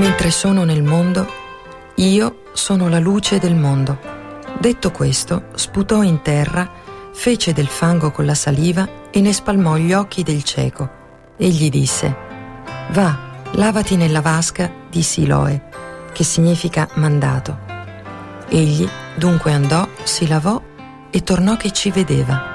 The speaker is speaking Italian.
Mentre sono nel mondo, io sono la luce del mondo. Detto questo, sputò in terra, fece del fango con la saliva e ne spalmò gli occhi del cieco. E gli disse: va, lavati nella vasca di Siloe, che significa mandato. Egli dunque andò, si lavò e tornò che ci vedeva.